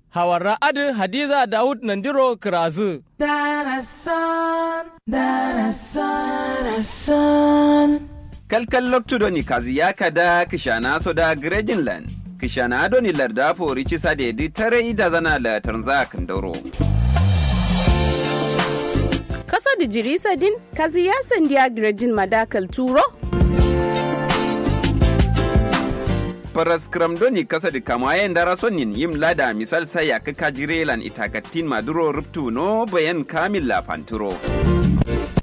Hawarra adu Hadiza Daud Nandiro Kirazu. Kalkal loktudoni kaziya kada kishana soda Grejinland. Kishana doni larda fori cisa da yadi tare ida zana la tanza kandoro. Kaso da jirisa din kaziya sandiya Grejin madakal turo. Paras kramdoni kasa da kamayen dara sonin yim lada misal saya ka kajirelan itakatin maduro ruptu no bayan kamil la panturo.